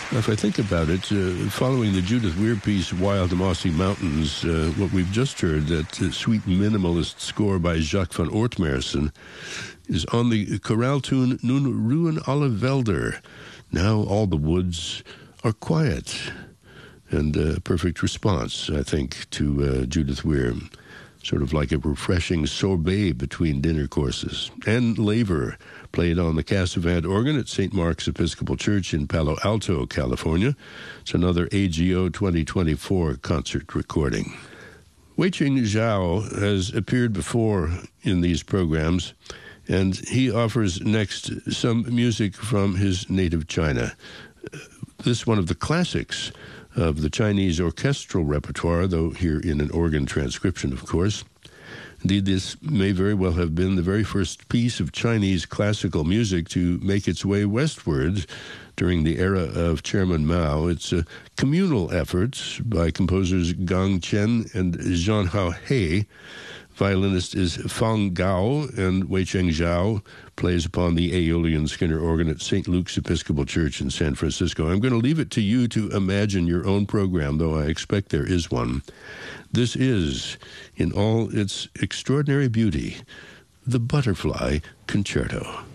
If I think about it, following the Judith Weir piece, Wild Mossy Mountains, what we've just heard, that sweet minimalist score by Jacques van Oortmersen, is on the chorale tune Nun ruhen alle Wälder. Now all the woods are quiet. And a perfect response, I think, to Judith Weir. Sort of like a refreshing sorbet between dinner courses. And Laver, played on the Cassavant organ at St. Mark's Episcopal Church in Palo Alto, California. It's another AGO 2024 concert recording. Weiqing Zhao has appeared before in these programs, and he offers next some music from his native China. This is one of the classics of the Chinese orchestral repertoire, though here in an organ transcription, of course. Indeed, this may very well have been the very first piece of Chinese classical music to make its way westward during the era of Chairman Mao. It's a communal effort by composers Gang Chen and Zhang Hao He. Violinist is Fang Gao, and Weiqing Zhao plays upon the Aeolian Skinner organ at St. Luke's Episcopal Church in San Francisco. I'm going to leave it to you to imagine your own program, though I expect there is one. This is, in all its extraordinary beauty, the Butterfly Concerto.